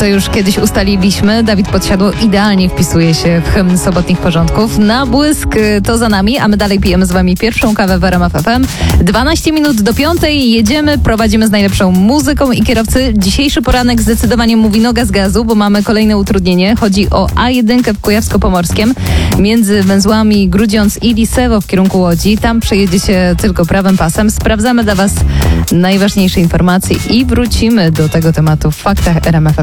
to już kiedyś ustaliliśmy. Dawid Podsiadło idealnie wpisuje się w hymn sobotnich porządków. Na błysk to za nami, a my dalej pijemy z wami pierwszą kawę w RMF FM. 12 minut do 5. Jedziemy, prowadzimy z najlepszą muzyką i kierowcy. Dzisiejszy poranek zdecydowanie mówi noga z gazu, bo mamy kolejne utrudnienie. Chodzi o A1 w Kujawsko-Pomorskiem między węzłami Grudziądz i Lisewo w kierunku Łodzi. Tam przejedziecie tylko prawym pasem. Sprawdzamy dla was najważniejsze informacje i wrócimy do tego tematu w faktach RMF FM.